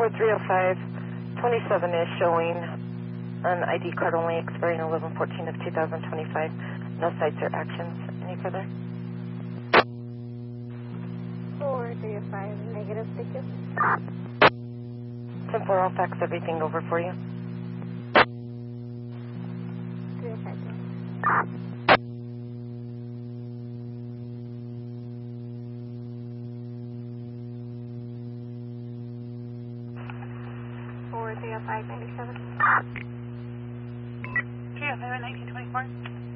4305, 27 is showing an ID card only expiring 11/14 of 2025. No sites or actions. Any further? 4305, negative, thank you. 10-4, I'll fax everything over for you. 305. 4305, 97. 305 at 1924.